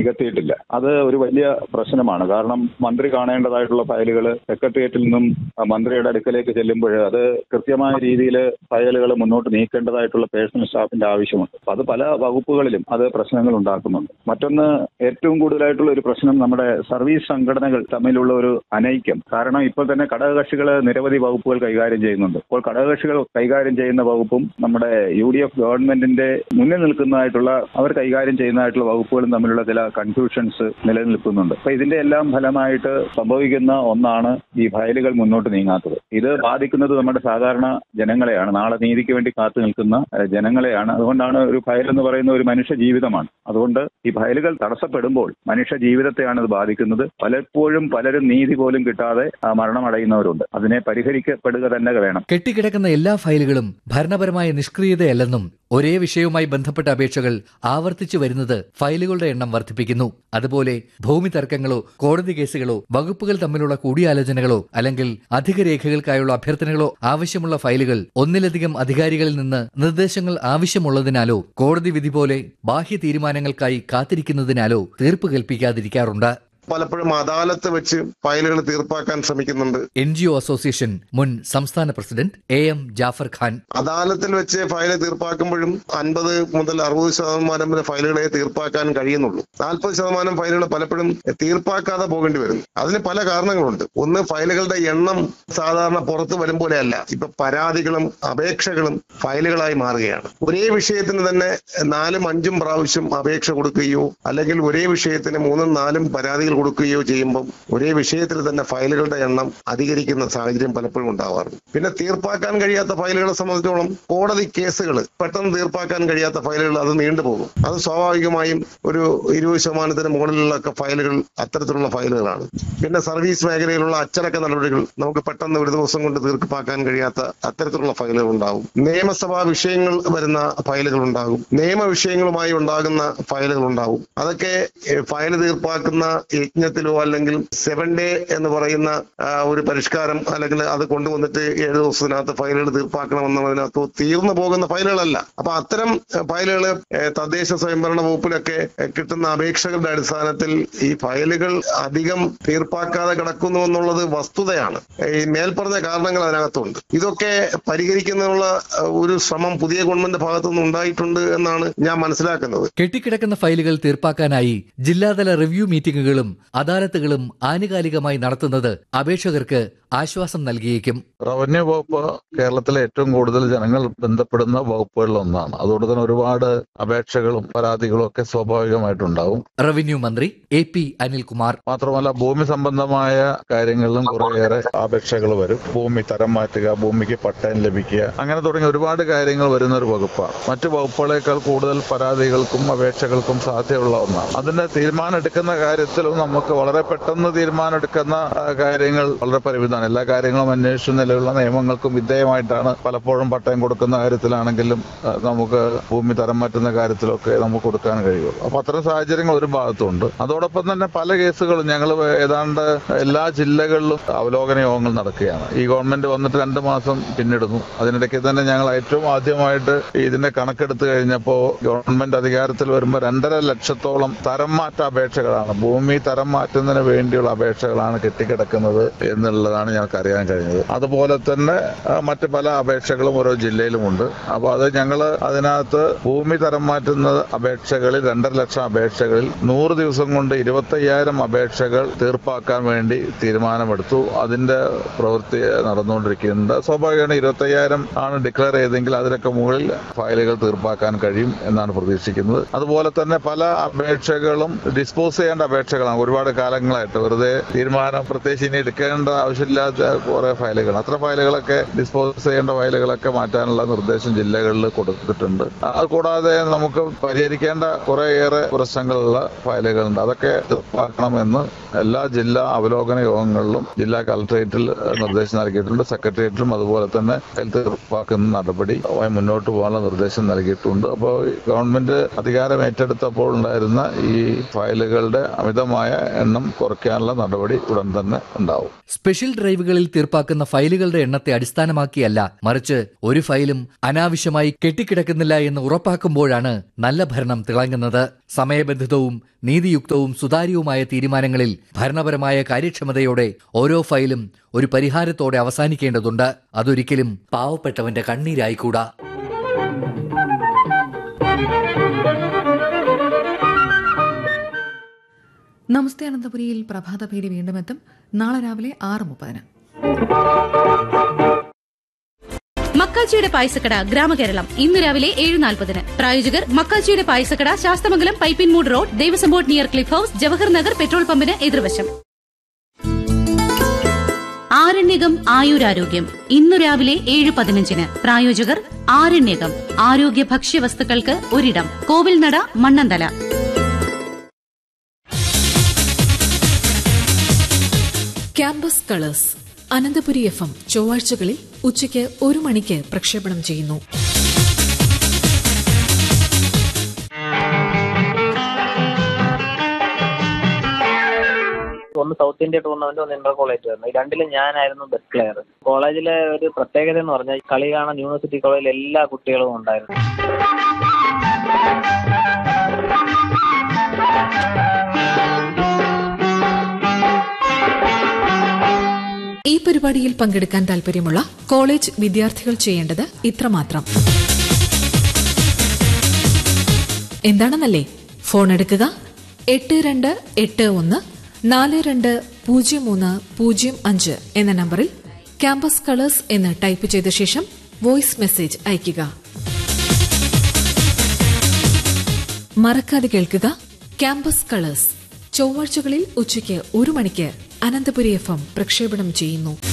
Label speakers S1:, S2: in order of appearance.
S1: നികത്തിയിട്ടില്ല. അത് ഒരു വലിയ പ്രശ്നമാണ്. കാരണം മന്ത്രി കാണേണ്ടതായിട്ടുള്ള ഫയലുകൾ സെക്രട്ടേറിയറ്റിൽ നിന്നും മന്ത്രിയുടെ അടുക്കലേക്ക് ചെല്ലുമ്പോൾ അത് കൃത്യമായ രീതിയിൽ ഫയലുകൾ മുന്നോട്ട് നീക്കേണ്ടതായിട്ടുള്ള പേഴ്സണൽ സ്റ്റാഫിന്റെ ആവശ്യമുണ്ട്. അത് പല വകുപ്പുകളിലും അത് പ്രശ്നങ്ങൾ ഉണ്ടാക്കുന്നുണ്ട്. മറ്റൊന്ന്, ഏറ്റവും കൂടുതലായിട്ടുള്ള ഒരു പ്രശ്നം നമ്മുടെ സർവീസ് സംഘടനകൾ തമ്മിലുള്ള ഒരു അനൈക്യം. കാരണം ഇപ്പോൾ തന്നെ ഘടകകക്ഷികൾ നിരവധി വകുപ്പുകൾ കൈകാര്യം ചെയ്യുന്നുണ്ട്. അപ്പോൾ ഘടകകക്ഷികൾ കൈകാര്യം ചെയ്യുന്ന വകുപ്പും നമ്മുടെ UDF ഗവൺമെന്റിന്റെ മുന്നിൽ നിൽക്കുന്നതായിട്ടുള്ള അവർ കൈകാര്യം ചെയ്യുന്നതായിട്ടുള്ള വകുപ്പുകളും തമ്മിലുള്ള ചില കൺഫ്യൂഷൻസ് നിലനിൽക്കുന്നുണ്ട്. അപ്പൊ ഇതിന്റെ എല്ലാം ഫലമായിട്ട് സംഭവിക്കുന്ന ഒന്നാണ് ഈ ഫയലുകൾ മുന്നോട്ട് നീങ്ങാത്തത്. ഇത് ബാധിക്കുന്നത് നമ്മുടെ സാധാരണ ജനങ്ങളെയാണ്, നാളെ നീതിക്ക് വേണ്ടി കാത്തു നിൽക്കുന്ന ജനങ്ങളെയാണ്. അതുകൊണ്ടാണ് ഒരു ഫയൽ എന്ന് പറയുന്ന ഒരു മനുഷ്യ ജീവിതമാണ്. അതുകൊണ്ട് ഈ ഫയലുകൾ തടസ്സപ്പെടുമ്പോൾ മനുഷ്യ ജീവിതത്തെയാണ് ഇത് ബാധിക്കുന്നത്. പലപ്പോഴും പലരും നീതി പോലും കിട്ടാതെ മരണമടയുന്നവരുണ്ട്. അതിനെ പരിഹരിക്കപ്പെടുക തന്നെ വേണം.
S2: കെട്ടിക്കിടക്കുന്ന എല്ലാ ഫയലുകളും ഭരണപരമായ നിഷ്ക്രിയതയല്ലെന്നും ഒരേ വിഷയവുമായി ബന്ധപ്പെട്ട അപേക്ഷകൾ ആവർത്തിച്ചു വരുന്നത് ഫയലുകളുടെ എണ്ണം വർദ്ധിപ്പിക്കുന്നു. അതുപോലെ ഭൂമി തർക്കങ്ങളോ കോടതി കേസുകളോ വകുപ്പുകൾ തമ്മിലുള്ള കൂടിയാലോചനകളോ അല്ലെങ്കിൽ അധിക രേഖകൾക്കായുള്ള അഭ്യർത്ഥനകളോ ആവശ്യമുള്ള ഫയലുകൾ ഒന്നിലധികം അധികാരികളിൽ നിന്ന് നിർദ്ദേശങ്ങൾ ആവശ്യമുള്ളതിനാലോ കോടതി വിധി പോലെ ബാഹ്യ തീരുമാനങ്ങൾക്കായി കാത്തിരിക്കുന്നതിനാലോ തീർപ്പ് കൽപ്പിക്കാതിരിക്കാറുണ്ട്.
S3: പലപ്പോഴും അദാലത്ത് വെച്ച് ഫയലുകൾ തീർപ്പാക്കാൻ ശ്രമിക്കുന്നുണ്ട്.
S2: NGO അസോസിയേഷൻ മുൻ സംസ്ഥാന പ്രസിഡന്റ് AM ജാഫർ ഖാൻ.
S3: അദാലത്തിൽ വെച്ച് ഫയൽ തീർപ്പാക്കുമ്പോഴും 50 മുതൽ 60% വരെ ഫയലുകളെ തീർപ്പാക്കാൻ കഴിയുന്നുള്ളൂ. 40% ഫയലുകൾ പലപ്പോഴും തീർപ്പാക്കാതെ പോകേണ്ടി വരുന്നു. അതിന് പല കാരണങ്ങളുണ്ട്. ഒന്ന്, ഫയലുകളുടെ എണ്ണം സാധാരണ പുറത്തു വരും പോലെയല്ല. ഇപ്പൊ പരാതികളും അപേക്ഷകളും ഫയലുകളായി മാറുകയാണ്. ഒരേ വിഷയത്തിന് തന്നെ 4ഉം 5ഉം പ്രാവശ്യം അപേക്ഷ കൊടുക്കുകയോ അല്ലെങ്കിൽ ഒരേ വിഷയത്തിന് 3ഉം 4ഉം പരാതികൾ കൊടുക്കുകയോ ചെയ്യുമ്പോൾ ഒരേ വിഷയത്തിൽ തന്നെ ഫയലുകളുടെ എണ്ണം അധികരിക്കുന്ന സാഹചര്യം പലപ്പോഴും ഉണ്ടാവാറുണ്ട്. പിന്നെ തീർപ്പാക്കാൻ കഴിയാത്ത ഫയലുകളെ സംബന്ധിച്ചോളം കോടതി കേസുകൾ പെട്ടെന്ന് തീർപ്പാക്കാൻ കഴിയാത്ത ഫയലുകൾ അത് നീണ്ടുപോകും. അത് സ്വാഭാവികമായും ഒരു 20% മുകളിലുള്ള ഫയലുകൾ അത്തരത്തിലുള്ള ഫയലുകളാണ്. പിന്നെ സർവീസ് മേഖലയിലുള്ള അച്ചടക്ക നടപടികൾ നമുക്ക് പെട്ടെന്ന് ഒരു ദിവസം കൊണ്ട് തീർപ്പാക്കാൻ കഴിയാത്ത അത്തരത്തിലുള്ള ഫയലുകൾ ഉണ്ടാകും. നിയമസഭാ വിഷയങ്ങൾ വരുന്ന ഫയലുകൾ ഉണ്ടാകും. നിയമവിഷയങ്ങളുമായി ഉണ്ടാകുന്ന ഫയലുകൾ ഉണ്ടാകും. അതൊക്കെ ഫയൽ തീർപ്പാക്കുന്ന യജ്ഞത്തിലോ അല്ലെങ്കിൽ 7 ഡേ എന്ന് പറയുന്ന ഒരു പരിഷ്കാരം അല്ലെങ്കിൽ അത് കൊണ്ടുവന്നിട്ട് 7 ദിവസത്തിനകത്ത് ഫയലുകൾ തീർപ്പാക്കണമെന്നതിനകത്തോ തീർന്നു പോകുന്ന ഫയലുകളല്ല. അപ്പൊ അത്തരം ഫയലുകൾ തദ്ദേശ സ്വയംഭരണ വകുപ്പിലൊക്കെ കിട്ടുന്ന അപേക്ഷകളുടെ അടിസ്ഥാനത്തിൽ ഈ ഫയലുകൾ അധികം തീർപ്പാക്കാതെ കിടക്കുന്നു എന്നുള്ളത് വസ്തുതയാണ്. ഈ മേൽപ്പറഞ്ഞ കാരണങ്ങൾ അതിനകത്തുണ്ട്. ഇതൊക്കെ പരിഹരിക്കുന്നതിനുള്ള ഒരു ശ്രമം പുതിയ ഗവൺമെന്റ് ഭാഗത്തുനിന്ന് ഉണ്ടായിട്ടുണ്ട് എന്നാണ് ഞാൻ മനസ്സിലാക്കുന്നത്.
S2: കെട്ടിക്കിടക്കുന്ന ഫയലുകൾ തീർപ്പാക്കാനായി ജില്ലാതല റിവ്യൂ മീറ്റിംഗുകളും അദാലത്തുകളും ആനുകാലികമായി നടത്തുന്നത് അപേക്ഷകർക്ക് ആശ്വാസം നൽകിയേക്കും.
S4: റവന്യൂ വകുപ്പ് കേരളത്തിലെ ഏറ്റവും കൂടുതൽ ജനങ്ങൾ ബന്ധപ്പെടുന്ന വകുപ്പുകളിൽ ഒന്നാണ്. അതുകൊണ്ട് തന്നെ ഒരുപാട് അപേക്ഷകളും പരാതികളും ഒക്കെ സ്വാഭാവികമായിട്ടുണ്ടാവും.
S2: റവന്യൂ മന്ത്രി AP അനിൽകുമാർ.
S4: മാത്രമല്ല ഭൂമി സംബന്ധമായ കാര്യങ്ങളിലും കുറേയേറെ അപേക്ഷകൾ വരും. ഭൂമി തരം മാറ്റുക, ഭൂമിക്ക് പട്ടയം ലഭിക്കുക, അങ്ങനെ തുടങ്ങിയ ഒരുപാട് കാര്യങ്ങൾ വരുന്ന ഒരു വകുപ്പാണ്. മറ്റു വകുപ്പുകളേക്കാൾ കൂടുതൽ പരാതികൾക്കും അപേക്ഷകൾക്കും സാധ്യതയുള്ള ഒന്നാണ്. അതിന്റെ തീരുമാനം എടുക്കുന്ന കാര്യത്തിലും നമുക്ക് വളരെ പെട്ടെന്ന് തീരുമാനം എടുക്കുന്ന കാര്യങ്ങൾ വളരെ പരിമിതമാണ്. എല്ലാ കാര്യങ്ങളും അന്വേഷിച്ച് നിലവിലുള്ള നിയമങ്ങൾക്കും വിധേയമായിട്ടാണ് പലപ്പോഴും പട്ടയം കൊടുക്കുന്ന കാര്യത്തിലാണെങ്കിലും നമുക്ക് ഭൂമി തരം മാറ്റുന്ന കാര്യത്തിലൊക്കെ നമുക്ക് കൊടുക്കാൻ കഴിയുള്ളൂ. അപ്പൊ അത്തരം സാഹചര്യങ്ങൾ ഒരു ഭാഗത്തുണ്ട്. അതോടൊപ്പം തന്നെ പല കേസുകളും ഞങ്ങൾ ഏതാണ്ട് എല്ലാ ജില്ലകളിലും അവലോകന യോഗങ്ങൾ നടക്കുകയാണ്. ഈ ഗവൺമെന്റ് വന്നിട്ട് 2 മാസം പിന്നിടുന്നു. അതിനിടയ്ക്ക് തന്നെ ഞങ്ങൾ ഏറ്റവും ആദ്യമായിട്ട് ഇതിന്റെ കണക്കെടുത്ത് കഴിഞ്ഞപ്പോൾ ഗവൺമെന്റ് അധികാരത്തിൽ വരുമ്പോൾ 2.5 ലക്ഷത്തോളം തരം മാറ്റ അപേക്ഷകളാണ്, ഭൂമി തരം മാറ്റുന്നതിന് വേണ്ടിയുള്ള അപേക്ഷകളാണ് കെട്ടിക്കിടക്കുന്നത് എന്നുള്ളതാണ് ഞങ്ങൾക്ക് അറിയാൻ കഴിഞ്ഞത്. അതുപോലെ തന്നെ മറ്റ് പല അപേക്ഷകളും ഓരോ ജില്ലയിലുമുണ്ട്. അപ്പൊ അത് ഞങ്ങൾ അതിനകത്ത് ഭൂമി തരം മാറ്റുന്ന അപേക്ഷകളിൽ 2.5 ലക്ഷം അപേക്ഷകളിൽ 100 ദിവസം കൊണ്ട് 25,000 അപേക്ഷകൾ തീർപ്പാക്കാൻ വേണ്ടി തീരുമാനമെടുത്തു. അതിന്റെ പ്രവൃത്തി നടന്നുകൊണ്ടിരിക്കുന്നുണ്ട്. സ്വാഭാവികമാണ് 25,000 ആണ് ഡിക്ലെയർ ചെയ്തെങ്കിൽ അതിനൊക്കെ മുകളിൽ ഫയലുകൾ തീർപ്പാക്കാൻ കഴിയും എന്നാണ് പ്രതീക്ഷിക്കുന്നത്. അതുപോലെ തന്നെ പല അപേക്ഷകളും ഡിസ്പോസ് ചെയ്യേണ്ട അപേക്ഷകളാണ്. ഒരുപാട് കാലങ്ങളായിട്ട് വെറുതെ തീരുമാനം പ്രത്യേകിച്ച് ഇനി എടുക്കേണ്ട ആവശ്യമില്ലാത്ത കുറെ ഫയലുകൾ, അത്ര ഫയലുകളൊക്കെ ഡിസ്പോസ് ചെയ്യേണ്ട ഫയലുകളൊക്കെ മാറ്റാനുള്ള നിർദ്ദേശം ജില്ലകളിൽ കൊടുത്തിട്ടുണ്ട്. അതുകൂടാതെ നമുക്ക് പരിഹരിക്കേണ്ട കുറേയേറെ പ്രശ്നങ്ങളുള്ള ഫയലുകളുണ്ട്. അതൊക്കെ തീർപ്പാക്കണമെന്ന് എല്ലാ ജില്ലാ അവലോകന യോഗങ്ങളിലും ജില്ലാ കളക്ടറേറ്റിൽ നിർദ്ദേശം നൽകിയിട്ടുണ്ട്. സെക്രട്ടേറിയറ്റിലും അതുപോലെ തന്നെ ഫയൽ തീർപ്പാക്കുന്ന നടപടി മുന്നോട്ട് പോകാനുള്ള നിർദ്ദേശം നൽകിയിട്ടുണ്ട്. അപ്പോൾ ഗവൺമെന്റ് അധികാരം ഏറ്റെടുത്തപ്പോൾ ഉണ്ടായിരുന്ന ഈ ഫയലുകളുടെ അമിതമായ എണ്ണം കുറയ്ക്കാനുള്ള നടപടി ഉടൻ തന്നെ ഉണ്ടാവും.
S2: സ്പെഷ്യൽ ഡ്രൈവുകളിൽ തീർപ്പാക്കുന്ന ഫയലുകളുടെ എണ്ണത്തെ അടിസ്ഥാനമാക്കിയല്ല, മറിച്ച് ഒരു ഫയലും അനാവശ്യമായി കെട്ടിക്കിടക്കുന്നില്ല എന്ന് ഉറപ്പാക്കുമ്പോഴാണ് നല്ല ഭരണം തിളങ്ങുന്നത്. സമയബന്ധിതവും നീതിയുക്തവും സുതാര്യവുമായ തീരുമാനങ്ങളിൽ ഭരണപരമായ കാര്യക്ഷമതയോടെ ഓരോ ഫയലും ഒരു പരിഹാരത്തോടെ അവസാനിക്കേണ്ടതുണ്ട്. അതൊരിക്കലും പാവപ്പെട്ടവന്റെ കണ്ണീരായിക്കൂടാ.
S5: നമസ്തേ അനന്തപുരിയിൽ പ്രഭാതഭേരി വീണ്ടും എത്തും. നാളെ രാവിലെ 6:30.
S6: മക്കാച്ചിയുടെ പായസക്കട ഗ്രാമകേരളം ഇന്ന് രാവിലെ 7:40. പ്രായോജകർ മക്കാച്ചിയുടെ പായസക്കട, Sasthamangalam, Pipinmoodu road, Devaswom board near cliff house, Jawahar Nagar petrol പമ്പിന് എതിർവശം. ആരണ്യകം ആയുരാരോഗ്യം ഇന്നു രാവിലെ 7:15. പ്രായോജകർ ആരണ്യകം ആരോഗ്യ ഭക്ഷ്യവസ്തുക്കൾക്ക് ഒരിടം, Kovilnada, Mannanthala.
S5: Campus colours Ananthapuri FM ചൊവ്വാഴ്ചകളിൽ ഉച്ചയ്ക്ക് 1 മണിക്ക് പ്രക്ഷേപണം ചെയ്യുന്നു.
S7: ഒന്ന് സൗത്ത് ഇന്ത്യ ടൂർണമെന്റ്, ഒന്ന് ഇന്റർ കോളേജ് ആയിരുന്നു. ഈ രണ്ടിലും ഞാനായിരുന്നു ബെസ്റ്റ് പ്ലെയർ. കോളേജിലെ ഒരു പ്രത്യേകത എന്ന് പറഞ്ഞാൽ കളി കാണാൻ യൂണിവേഴ്സിറ്റി കോളേജിൽ എല്ലാ കുട്ടികളും ഉണ്ടായിരുന്നു.
S5: ഈ പരിപാടിയിൽ പങ്കെടുക്കാൻ താൽപര്യമുള്ള കോളേജ് വിദ്യാർത്ഥികൾ ചെയ്യേണ്ടത് ഇത്രമാത്രം. എന്താണെന്നല്ലേ? ഫോൺ എടുക്കുക. 8281-420305 എന്ന നമ്പറിൽ ക്യാമ്പസ് കളേഴ്സ് എന്ന് ടൈപ്പ് ചെയ്ത ശേഷം വോയിസ് മെസ്സേജ് അയയ്ക്കുക. മറക്കാതെ കേൾക്കുക ക്യാമ്പസ് കളേഴ്സ്. ചൊവ്വാഴ്ചകളിൽ ഉച്ചയ്ക്ക് 1 മണിക്ക് അനന്തപുരി FM പ്രക്ഷേപണം ചെയ്യുന്നു.